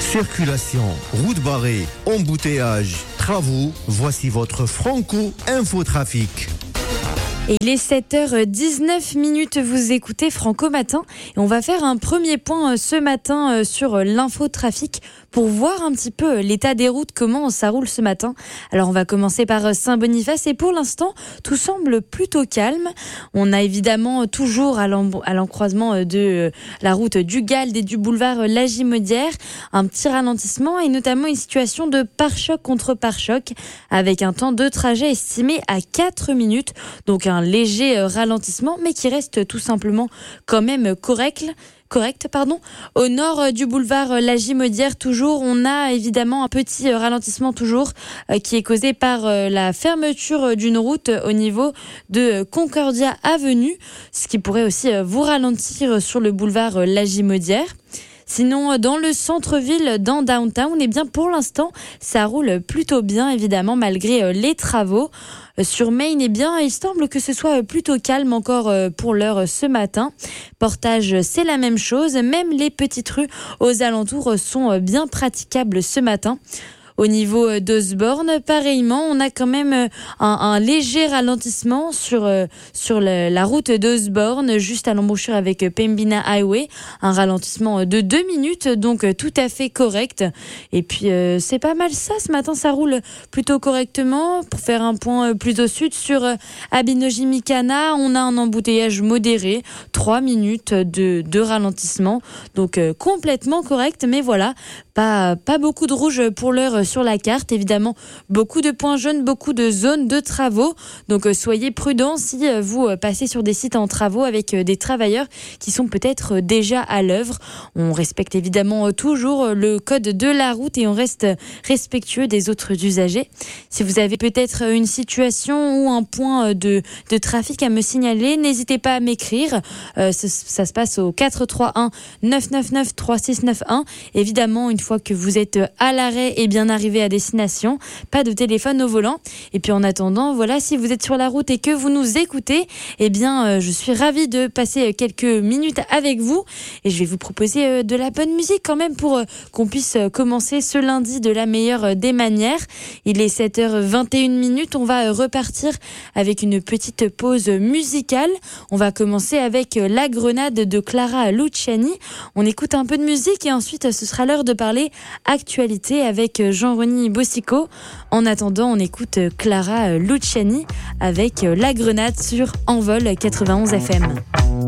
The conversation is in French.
Circulation, route barrée, embouteillage, travaux, voici votre Franco Infotrafic. Et il est 7h19, vous écoutez Franco Matin et on va faire un premier point ce matin sur l'infotrafic pour voir un petit peu l'état des routes, comment ça roule ce matin. Alors on va commencer par Saint-Boniface et pour l'instant tout semble plutôt calme. On a évidemment toujours à l'encroisement de la route du Galde et du boulevard Lagimodière un petit ralentissement et notamment une situation de pare-choc contre pare-choc avec un temps de trajet estimé à 4 minutes. Donc un léger ralentissement mais qui reste tout simplement quand même correct. Au nord du boulevard Lagimodière, toujours, on a évidemment un petit ralentissement toujours qui est causé par la fermeture d'une route au niveau de Concordia Avenue, ce qui pourrait aussi vous ralentir sur le boulevard Lagimodière. Sinon, dans le centre-ville, dans Downtown, eh bien pour l'instant, ça roule plutôt bien, évidemment, malgré les travaux. Sur Main, eh bien, il semble que ce soit plutôt calme encore pour l'heure ce matin. Portage, c'est la même chose. Même les petites rues aux alentours sont bien praticables ce matin. Au niveau d'Osborne, pareillement, on a quand même un léger ralentissement sur la route d'Osborne, juste à l'embouchure avec Pembina Highway. Un ralentissement de 2 minutes, donc tout à fait correct. Et puis, c'est pas mal ça. Ce matin, ça roule plutôt correctement. Pour faire un point plus au sud, sur Abinogi-Mikana, on a un embouteillage modéré. 3 minutes de ralentissement. Donc, complètement correct. Mais voilà, pas beaucoup de rouge pour l'heure sur la carte. Évidemment, beaucoup de points jaunes, beaucoup de zones de travaux. Donc, soyez prudents si vous passez sur des sites en travaux avec des travailleurs qui sont peut-être déjà à l'œuvre. On respecte évidemment toujours le code de la route et on reste respectueux des autres usagers. Si vous avez peut-être une situation ou un point de trafic à me signaler, n'hésitez pas à m'écrire. Ça se passe au 431 999 3691. Évidemment, une fois que vous êtes à l'arrêt et bien arrivé à destination, pas de téléphone au volant. Et puis en attendant, voilà, si vous êtes sur la route et que vous nous écoutez, eh bien, je suis ravie de passer quelques minutes avec vous et je vais vous proposer de la bonne musique quand même pour qu'on puisse commencer ce lundi de la meilleure des manières. Il est 7h21, on va repartir avec une petite pause musicale. On va commencer avec La Grenade de Clara Luciani. On écoute un peu de musique et ensuite ce sera l'heure de parler actualité avec Jean-Rony Bossico. En attendant, on écoute Clara Luciani avec La Grenade sur Envol 91 FM.